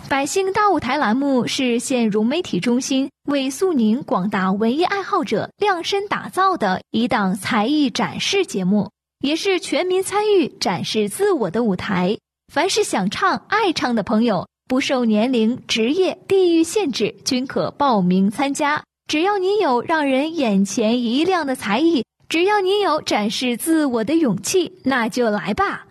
百姓大舞台栏目是县融媒体中心为肃宁广大文艺爱好者量身打造的一档才艺展示节目，也是全民参与展示自我的舞台。凡是想唱爱唱的朋友，不受年龄、职业、地域限制，均可报名参加。只要你有让人眼前一亮的才艺，只要你有展示自我的勇气，那就来吧。